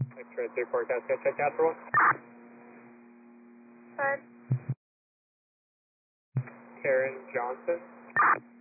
X-ray 3 forecast, go check out for one. Good. Karen Johnson.